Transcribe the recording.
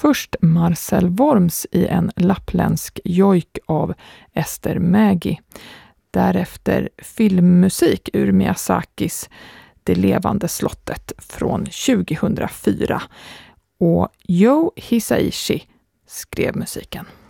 Först Marcel Worms i en lappländsk jojk av Ester Mägi. Därefter filmmusik ur Miyazakis Det levande slottet från 2004. Och Yo Hisaishi skrev musiken.